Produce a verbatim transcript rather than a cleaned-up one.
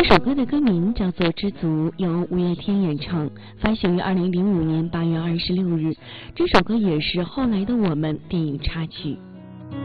首歌的歌名叫做《知足》，由五月天演唱，发行于二零零五年八月二十六日。这首歌也是后来的我们电影插曲。